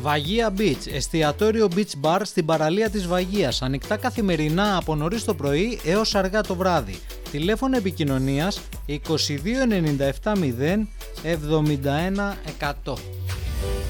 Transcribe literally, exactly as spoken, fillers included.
Βαγία Beach, εστιατόριο beach bar στην παραλία της Βαγίας, ανοιχτά καθημερινά από νωρίς το πρωί έως αργά το βράδυ. Τηλέφωνο επικοινωνίας είκοσι δύο ενενήντα επτά μηδέν εβδομήντα ένα εκατό.